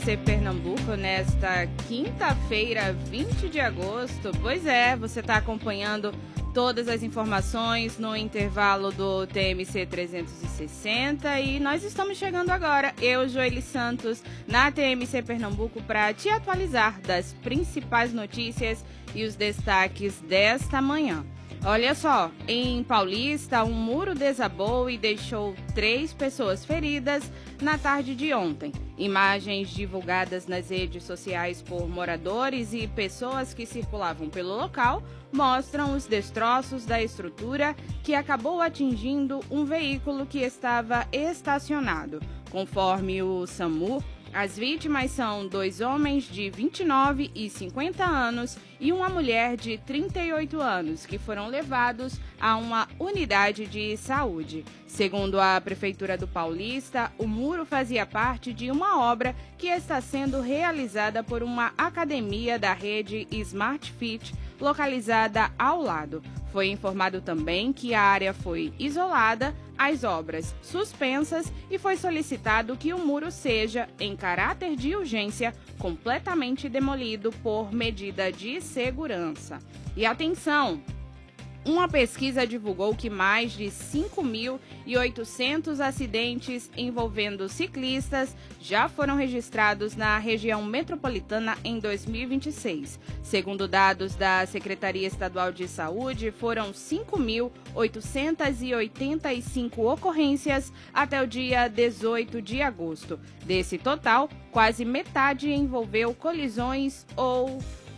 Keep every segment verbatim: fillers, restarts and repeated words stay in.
Pernambuco nesta quinta-feira, vinte de agosto. Pois é, você está acompanhando todas as informações no intervalo do T M C trezentos e sessenta e nós estamos chegando agora, eu, Joeli Santos, na T M C Pernambuco para te atualizar das principais notícias e os destaques desta manhã. Olha só, em Paulista, um muro desabou e deixou três pessoas feridas na tarde de ontem. Imagens divulgadas nas redes sociais por moradores e pessoas que circulavam pelo local mostram os destroços da estrutura que acabou atingindo um veículo que estava estacionado. Conforme o SAMU, as vítimas são dois homens de vinte e nove e cinquenta anos e uma mulher de trinta e oito anos, que foram levados a uma unidade de saúde. Segundo a Prefeitura do Paulista, o muro fazia parte de uma obra que está sendo realizada por uma academia da rede Smart Fit, localizada ao lado. Foi informado também que a área foi isolada, as obras suspensas e foi solicitado que o muro seja, em caráter de urgência, completamente demolido por medida de segurança. E atenção! Uma pesquisa divulgou que mais de cinco mil e oitocentos acidentes envolvendo ciclistas já foram registrados na região metropolitana em dois mil e vinte e seis. Segundo dados da Secretaria Estadual de Saúde, foram cinco mil oitocentas e oitenta e cinco ocorrências até o dia dezoito de agosto. Desse total, quase metade envolveu colisões ou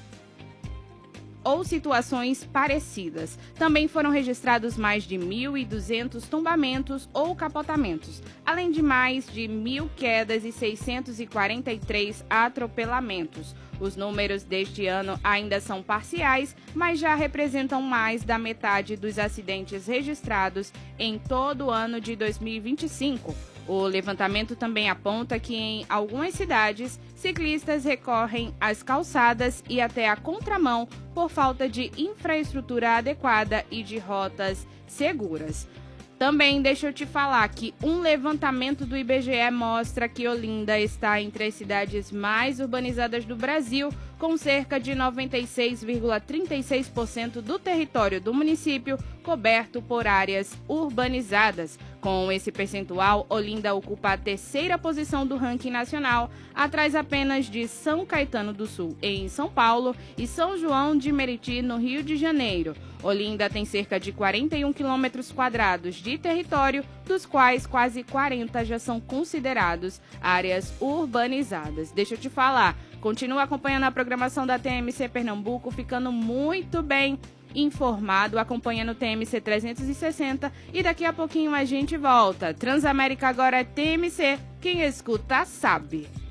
ou situações parecidas. Também foram registrados mais de mil e duzentos tombamentos ou capotamentos, além de mais de mil quedas e seiscentos e quarenta e três atropelamentos. Os números deste ano ainda são parciais, mas já representam mais da metade dos acidentes registrados em todo o ano de dois mil e vinte e cinco. O levantamento também aponta que em algumas cidades, ciclistas recorrem às calçadas e até à contramão por falta de infraestrutura adequada e de rotas seguras. Também deixa eu te falar que um levantamento do I B G E mostra que Olinda está entre as cidades mais urbanizadas do Brasil, com cerca de noventa e seis vírgula trinta e seis por cento do território do município coberto por áreas urbanizadas. Com esse percentual, Olinda ocupa a terceira posição do ranking nacional, atrás apenas de São Caetano do Sul, em São Paulo, e São João de Meriti, no Rio de Janeiro. Olinda tem cerca de quarenta e um quilômetros quadrados de território, dos quais quase quarenta já são considerados áreas urbanizadas. Deixa eu te falar, continua acompanhando a programação da T M C Pernambuco, ficando muito bem informado, acompanhando o T M C trezentos e sessenta, e daqui a pouquinho a gente volta. Transamérica agora é T M C, quem escuta sabe.